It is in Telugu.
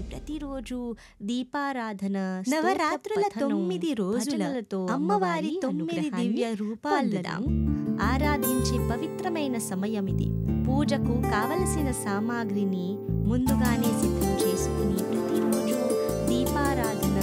ప్రతిరోజు దీపారాధన, నవరాత్రుల స్తోత్ర పఠనం, 9 రోజుల భజనలతో అమ్మవారి 9 అనుగ్రహాన్ని దివ్య రూపాలను పొందుదాం. ఆరాధించే పవిత్రమైన సమయమిది. పూజకు కావలసిన సామాగ్రిని ముందుగానే సిద్ధం చేసుకుని ప్రతిరోజు దీపారాధన,